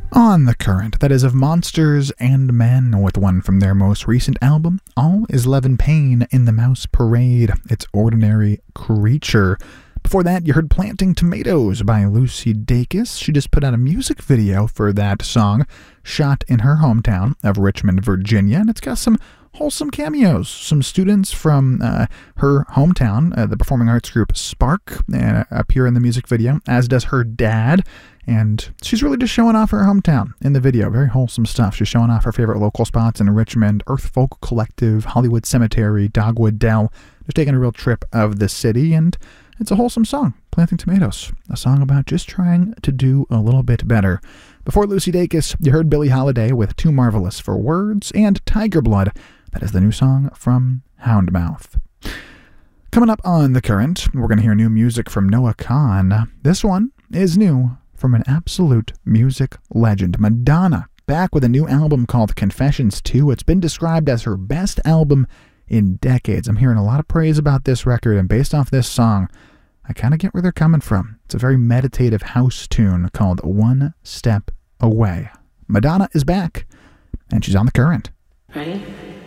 On the Current, that is of Monsters and Men, with one from their most recent album, All Is Love and Pain in the Mouse Parade, It's Ordinary Creature. Before that, you heard Planting Tomatoes by Lucy Dacus. She just put out a music video for that song, shot in her hometown of Richmond, Virginia, and it's got some wholesome cameos. Some students from her hometown, the performing arts group Spark, appear in the music video, as does her dad. And she's really just showing off her hometown in the video. Very wholesome stuff. She's showing off her favorite local spots in Richmond, Earth Folk Collective, Hollywood Cemetery, Dogwood Dell. Just taking a real trip of the city, and it's a wholesome song, Planting Tomatoes, a song about just trying to do a little bit better. Before Lucy Dacus, you heard Billie Holiday with Too Marvelous for Words, and Tiger Blood. That is the new song from Houndmouth. Coming up on The Current, we're going to hear new music from Noah Kahan. This one is new from an absolute music legend, Madonna, back with a new album called Confessions 2. It's been described as her best album in decades. I'm hearing a lot of praise about this record, and based off this song, I kind of get where they're coming from. It's a very meditative house tune called One Step Away. Madonna is back, and she's on The Current. Ready?